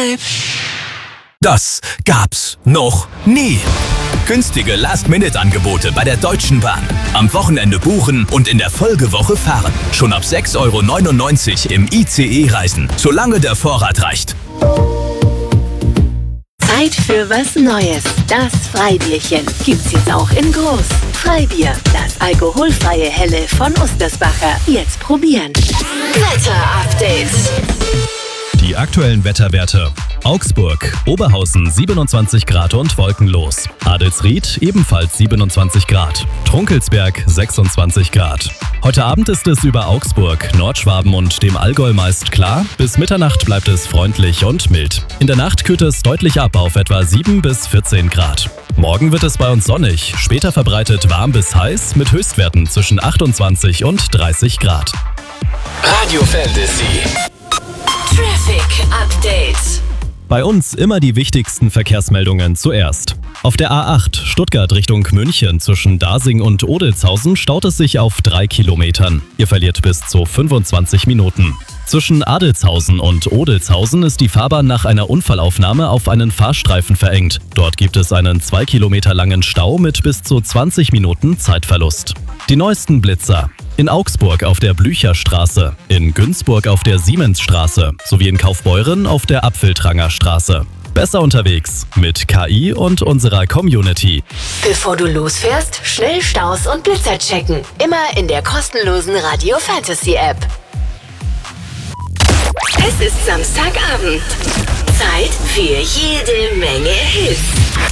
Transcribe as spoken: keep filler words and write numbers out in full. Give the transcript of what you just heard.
Deshalb... Das gab's noch nie. Günstige Last-Minute-Angebote bei der Deutschen Bahn. Am Wochenende buchen und in der Folgewoche fahren. Schon ab sechs Euro neunundneunzig im I C E-Reisen, solange der Vorrat reicht. Zeit für was Neues. Das Freibierchen gibt's jetzt auch in groß. Freibier, das alkoholfreie Helle von Ostersbacher. Jetzt probieren. Wetter-Update. Die aktuellen Wetterwerte. Augsburg, Oberhausen siebenundzwanzig Grad und wolkenlos. Adelsried ebenfalls siebenundzwanzig Grad. Trunkelsberg sechsundzwanzig Grad. Heute Abend ist es über Augsburg, Nordschwaben und dem Allgäu meist klar. Bis Mitternacht bleibt es freundlich und mild. In der Nacht kühlt es deutlich ab auf etwa sieben bis vierzehn Grad. Morgen wird es bei uns sonnig, später verbreitet warm bis heiß mit Höchstwerten zwischen achtundzwanzig und dreißig Grad. Radio Fantasy. Traffic Update. Bei uns immer die wichtigsten Verkehrsmeldungen zuerst. Auf der A acht Stuttgart Richtung München zwischen Dasing und Odelzhausen staut es sich auf drei Kilometern. Ihr verliert bis zu fünfundzwanzig Minuten. Zwischen Adelzhausen und Odelzhausen ist die Fahrbahn nach einer Unfallaufnahme auf einen Fahrstreifen verengt. Dort gibt es einen zwei Kilometer langen Stau mit bis zu zwanzig Minuten Zeitverlust. Die neuesten Blitzer. In Augsburg auf der Blücherstraße, in Günzburg auf der Siemensstraße sowie in Kaufbeuren auf der Apfeltranger Straße. Besser unterwegs mit K I und unserer Community. Bevor du losfährst, schnell Staus und Blitzer checken. Immer in der kostenlosen Radio Fantasy App. Es ist Samstagabend. Zeit für jede Menge Hits.